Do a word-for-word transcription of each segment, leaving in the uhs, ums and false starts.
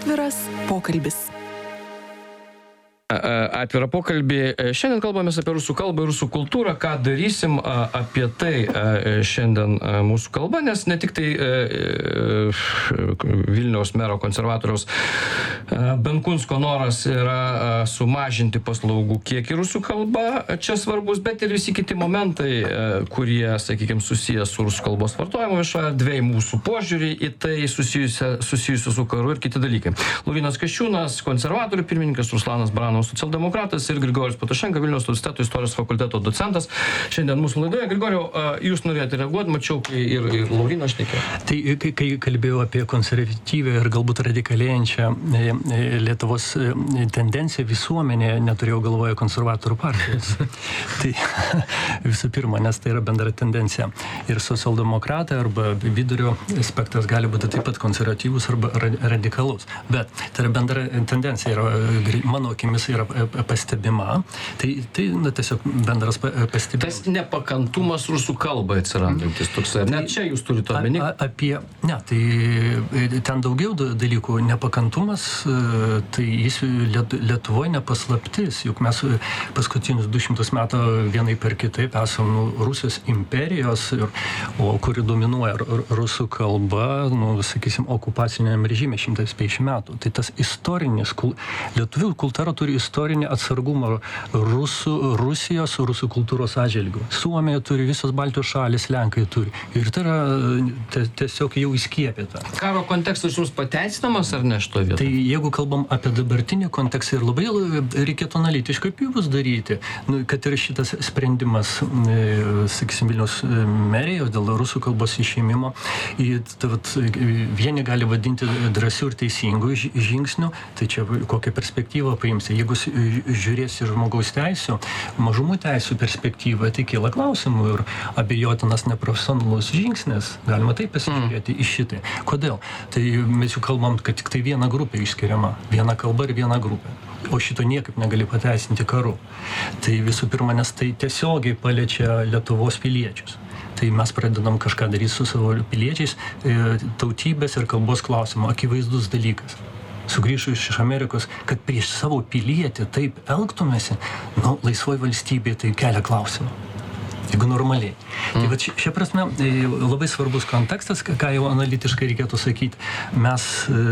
Atviras pokalbis. Atvirą pokalbį. Šiandien kalbamės apie rusų kalbą ir rusų kultūrą. Ką darysim apie tai šiandien mūsų kalba, nes ne tik tai Vilniaus mero konservatoriaus Benkunsko noras yra sumažinti paslaugų kiekį rusų kalba, čia svarbus, bet ir visi kiti momentai, kurie, sakykime, susijęs su rusų kalbos vartojimu viešoje erdvėje, mūsų požiūrį į tai susijusiu su karu ir kiti dalykai. Laurynas Kasčiūnas, konservatorių pirmininkas, Ruslanas Baranovas, socialdemokratas, ir Grigorijus Patašenka, Vilniaus universiteto istorijos fakulteto docentas. Šiandien mūsų laidoje. Grigorijau, jūs norėjote reaguoti, mačiau, kai ir, ir Laurynas šnekėjo. Tai kai, kai kalbėjau apie konservatyvę ir galbūt radikalėjančią Lietuvos tendenciją visuomenėje, neturėjau galvoje konservatorių partijos. Tai visų pirma, nes tai yra bendra tendencija. Ir socialdemokratai arba vidurio spektras gali būti taip pat konservatyvus arba radikalus. Bet tai yra bendra tendencija. Ir mano akimis yra pastebima. Tai, tai na, tiesiog bendras pastebėjimas. Tas nepakantumas rusų kalbai atsirandantis toks. Net čia jūs turite omeny? Apie, ne, tai ten daugiau dalykų. Nepakantumas, tai jis Lietuvoje nepaslaptis. Juk mes paskutinius du šimtus metų vienai per kitaip esam nu, Rusijos imperijos, ir, o kuri dominuoja rusų kalba, nu, sakysim, okupaciniam režime šimtas penkiasdešimt metų. Tai tas istorinis, lietuvių kultūra turi istorinį atsargumą Rusų, Rusijos, rusų kultūros atžvilgiu. Suomija turi, visos Baltijos šalis, Lenkai turi. Ir tai yra tiesiog jau įskiepėta. Karo kontekstas jums pateisinamas ar ne šitoje vietoje? Tai jeigu kalbam apie dabartinį kontekstą, ir labai reikėtų analitiškai pjūvus daryti, nu, kad ir šitas sprendimas, sakysim, Vilniaus merijos dėl rusų kalbos išėmimo, tai, vat, vieni gali vadinti drąsių ir teisingų žingsnių, tai čia kokią perspektyvą paimsi. Jeigu žiūrėsi žmogaus teisų, mažumų teisų perspektyvą, tai kyla klausimų ir abejotinas neprofesionalus žingsnis. Galima taip pasižiūrėti mm. į šitai. Kodėl? Tai mes jau kalbam, kad tik tai viena grupė išskiriama. Viena kalba ir viena grupė. O šito niekaip negali pateisinti karu. Tai visų pirma, nes tai tiesiogiai paliečia Lietuvos piliečius. Tai mes pradedam kažką daryti su savo piliečiais, tautybės ir kalbos klausimu. Akivaizdus dalykas. Sugrįžus iš Amerikos, kad prieš savo pilietį taip elgtumėsi, nu, laisvoj valstybėje tai kelia klausimą. Jeigu normaliai. Mm. Tai va šia prasme labai svarbus kontekstas, ką jau analitiškai reikėtų sakyti. Mes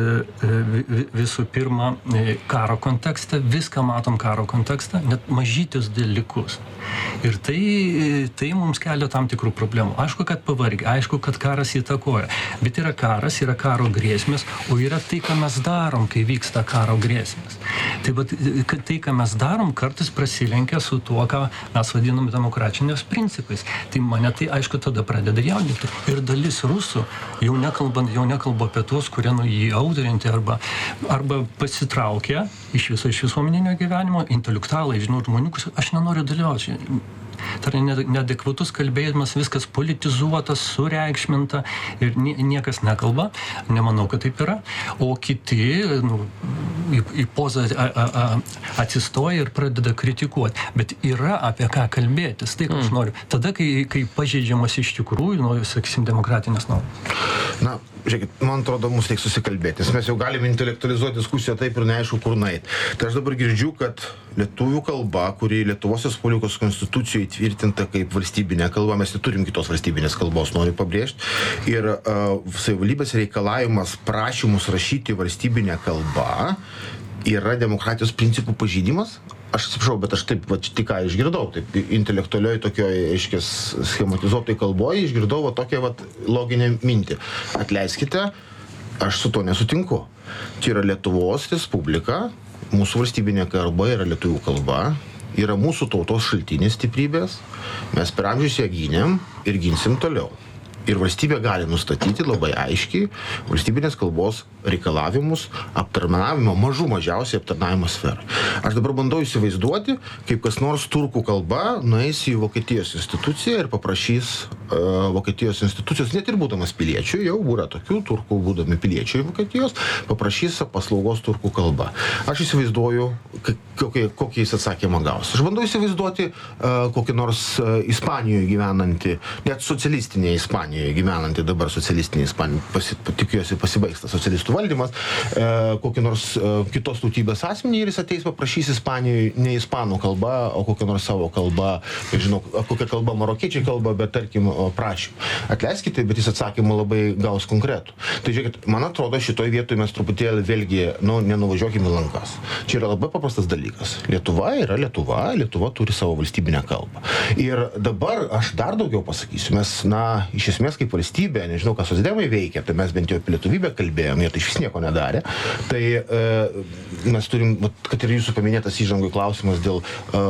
visų pirma karo kontekste, viską matom karo kontekste, net mažytis dalykus. Ir tai, tai mums kelia tam tikrų problemų. Aišku, kad pavargė, aišku, kad karas įtakoja. Bet yra karas, yra karo grėsmės, o yra tai, ką mes darom, kai vyksta karo grėsmės. Tai, bet, tai, ką mes darom, kartais prasilenkia su tuo, ką mes vadinam demokratinės principais. Tai mane tai, aišku, tada pradeda jaudinti. Ir dalis rusų, jau nekalbant, jau nekalba apie tuos, kurie nu jį audrinti arba, arba pasitraukia iš viso iš visuomeninio gyvenimo, intelektualai, žinau, žmonių, aš nenoriu dalyvauti. Tai yra neadekvatus kalbėjimas, viskas politizuotas, sureikšminta ir niekas nekalba. Nemanau, kad taip yra. O kiti nu, į, į pozą a, a, a, atsistoja ir pradeda kritikuoti. Bet yra apie ką kalbėtis. Tai, ką aš noriu. Tada, kai, kai pažeidžiamas iš tikrųjų, nu, sakysim, demokratinės normas. Na, žiūrėkit, man atrodo, mums reikia susikalbėti. Mes jau galime intelektualizuoti diskusiją taip ir neaišku, kur nueit. Tai aš dabar girdžiu, kad lietuvių kalba, kuri Lietuvos Respublikos konstitucijoje įtvirtinta kaip valstybinė kalba, mes neturim kitos valstybinės kalbos, noriu pabrėžti. Ir uh, savivaldybės reikalavimas prašymus rašyti valstybinę kalbą yra demokratijos principų pažeidimas. Aš atsiprašau, bet aš taip, va, tik ką išgirdau, taip intelektualioj tokioj, aiškės, schematizuotoj kalboje išgirdau va tokią va loginę mintį. Atleiskite, aš su to nesutinku. Čia yra Lietuvos Respublika, mūsų valstybinė kalba yra lietuvių kalba, yra mūsų tautos šaltinis stiprybės, mes per amžius ją gynėm ir ginsim toliau. Ir valstybė gali nustatyti labai aiškiai valstybinės kalbos reikalavimus aptarnavimo, mažų mažiausiai aptarnavimo sferą. Aš dabar bandau įsivaizduoti, kaip kas nors turkų kalba nueis į Vokietijos instituciją ir paprašys uh, Vokietijos institucijos, net ir būdamas piliečių, jau būra tokių turkų būdami piliečių Vokietijos, paprašys paslaugos turkų kalba. Aš įsivaizduoju, kokį, kokį jis atsakymą gaus. Aš bandau įsivaizduoti uh, kokį nors uh, Ispanijoje gyvenantį, net socialistinėje Ispanijoje Ispanijoje gyvenanti dabar socialistinė Ispanija, pasi, tikiuosi pasibaigs tas socialistų valdymas, e, kokį nors e, kitos tautybės asmenį ir jis ateis paprašys Ispanijoje ne ispanų kalba, o kokią nors savo kalbą, ir žinau, kokią kalbą marokiečiai kalba, bet tarkim prašymą. Atleiskite, bet jis atsakymą labai gaus konkretų. Tai žiūrėkit, man atrodo, šitoj vietoj mes truputėlį vėlgi, nu, nenuvažiuokime į lankas. Čia yra labai paprastas dalykas. Lietuva yra Lietuva, Lietuva turi savo valstybinę kalbą. Ir dabar aš dar daugiau pasakysiu, mes, na, iš esmės kaip valstybė, nežinau, kas socdemai veikia, tai mes bent jau apie lietuvybę kalbėjom, jie tai iš vis nieko nedarė. Tai e, mes turim, kad ir jūsų paminėtas įžangoj klausimas dėl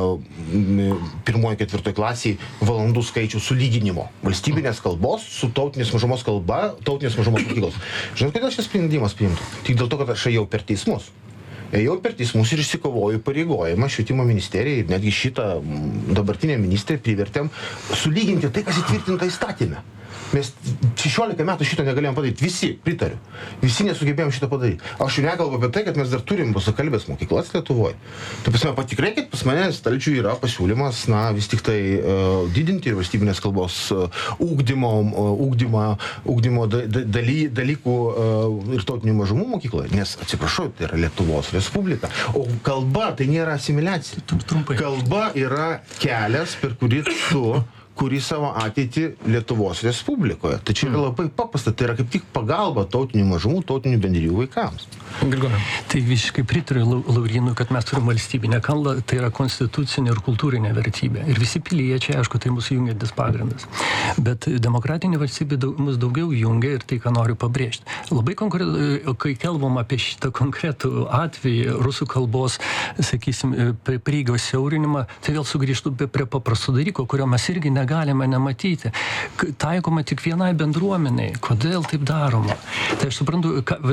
e, pirmoji, ketvirtoj klasiai valandų skaičių sulyginimo valstybinės kalbos su tautinės mažumos kalba, tautinės mažumos mokyklos. Žinot, kodėl šis sprendimas priimtas? Tik dėl to, kad aš ėjau per teismus. Ėjau per teismus ir išsikovoju pareigojimą švietimo ministerijai ir netgi šitą dabartinę ministrę privertėm sulyginti tai, kas įtvirtinta įstatymę. Mes šešiolika metų šito negalėjom padaryti. Visi, pritariu. Visi nesugebėjom šito padaryti. Aš jau nekalbu apie tai, kad mes dar turim rusakalbės mokyklas Lietuvoje. Tai pasime, patikreikit, pas mane stalčių yra pasiūlymas, na, vis tik tai uh, didinti ir valstybinės kalbos uh, ūkdymo, uh, ūkdymo, ūkdymo da, da, daly, dalykų uh, ir tautinių mažumų mokykloje. Nes, atsiprašau, tai yra Lietuvos Respublika. O kalba tai nėra asimiliacija. Kalba yra kelias, per kurį tu kuri savo ateitį Lietuvos Respublikoje. Tai čia yra labai paprasta, tai yra kaip tik pagalba tautinių mažumų, tautinių bendrijų vaikams. Grigorė. Tai visiškai pritariu Laurynui, kad mes turime valstybinę kalbą, tai yra konstitucinė ir kultūrinė vertybė. Ir visi piliečiai, aišku, tai mūsų jungiantis pagrindas. Bet demokratinė valstybė daug, mus daugiau jungia ir tai, ką noriu pabrėžti. Labai konkretu, kai kalbam apie šitą konkretų atvejį, rusų kalbos, sakysim, prieigos siaurinimą, tai vėl sugrįžtu prie paprasto dalyko, kurio mes irgi negalime galime nematyti. Taikoma tik vienai bendruomeniai. Kodėl taip daroma? Tai aš suprantu,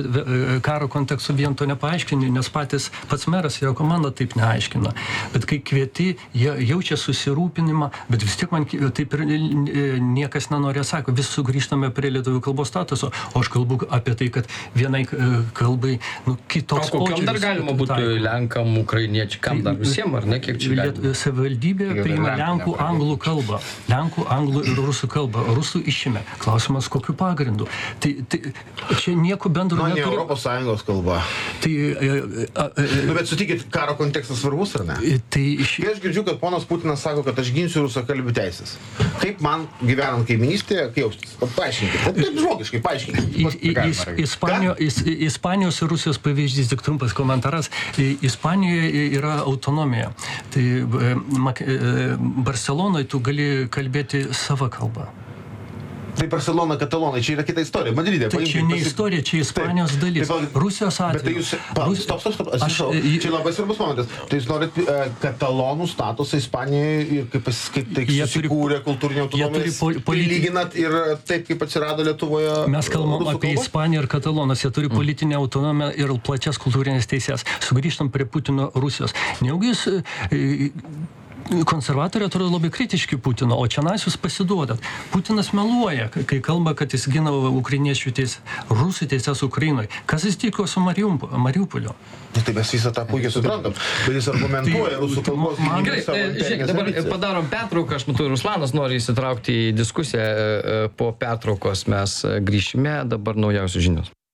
karo kontekstu vien to nepaaiškini, nes patys pats meras ir jo komanda taip neaiškina. Bet kai kvieti, jie jaučia susirūpinimą, bet vis tiek man taip ir niekas nenorė sako, vis sugrįžtame prie lietuvių kalbos statuso, o aš kalbu apie tai, kad vienai kalbai, nu, kitoks požiūris. O kokiam dar galima būtų taikoma? Lenkam, ukrainiečiai, kam dar visiems, ar ne, kiek čia galima? Savivaldybė priima lenkų, anglų kalbą. Lenkų, anglų ir rusų kalbą. Rusų išėmė. Klausimas, kokiu pagrindu. Tai, tai čia nieko bendro neturi. neturi. Ne Europos Sąjungos kalba. Tai, e, e, e, nu, bet sutikit, karo kontekstas svarbus, ar ne? Tai iš... Kai aš girdžiu, kad ponas Putinas sako, kad aš ginsiu rusakalbių teisės. Kaip man gyvenant kaiminystėje, kai jaustis? Paaiškinkit. Taip žmogiškai, paaiškinkit. Ispanijos, Ispanijos ir Rusijos pavyzdys, tik trumpas komentaras. Ispanijoje yra autonomija. Tai Barcelonoje tu gali kalbėti savo kalbą. Tai Barcelona, Katalonai, čia yra kita istorija. Madride. Tai čia ne istorija, čia Ispanijos taip, dalis. Taip, Rusijos atveju. Bet tai jūs... Pa, Rus... Stop, stop, stop. Atsiprašau. Aš... Čia labai svarbus momentas. Tai jūs norit uh, katalonų statusą Ispanijoje ir kaip, kaip tai susikūrė kultūrinė autonomija. Poli... Lyginat ir taip, kaip atsirado Lietuvoje. Mes kalbam apie kalbos? Ispaniją ir Katalonas. Jie turi mm. politinę autonomiją ir plačias kultūrinės teisės. Sugrįžtam prie Putino Rusijos. Nejaugi jūs... E, konservatoriai atrodo labai kritiški Putino, o čia nais jūs pasiduodat. Putinas meluoja, kai kalba, kad jis gina ukrainiečių teisės, rusų teisės Ukrainoje. Kas jis tiko su Mariupoliu? Tai mes visą tą puikiai suprantam, bet jis argumentuoja rusų kalbos. Gerai, žiūrėk, dabar padarom pertrauką, aš matau, Ruslanas nori įsitraukti į diskusiją, po pertraukos mes grįšime, dabar naujausios žinios.